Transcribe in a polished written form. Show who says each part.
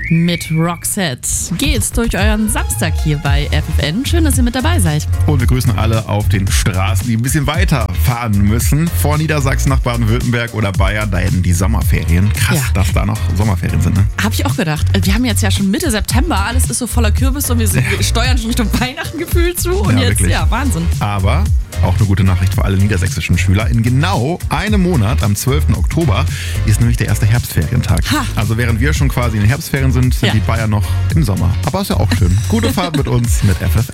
Speaker 1: Mit Roxette geht's durch euren Samstag hier bei FFN. Schön, dass ihr mit dabei seid.
Speaker 2: Und wir grüßen alle auf den Straßen, die ein bisschen weiter fahren müssen. Vor Niedersachsen nach Baden-Württemberg oder Bayern, da hätten die Sommerferien. Krass, dass da noch Sommerferien sind, ne?
Speaker 1: Hab ich auch gedacht. Wir haben jetzt ja schon Mitte September, alles ist so voller Kürbis und wir steuern schon Richtung Weihnachten gefühlt zu. Und jetzt,
Speaker 2: wirklich.
Speaker 1: Wahnsinn.
Speaker 2: Aber auch eine gute Nachricht für alle niedersächsischen Schüler. In genau einem Monat, am 12. Oktober, ist nämlich der erste Herbstferientag. Also während wir schon quasi in den Herbstferien sind die Bayern noch im Sommer. Aber ist ja auch schön. Gute Fahrt mit uns mit FFN.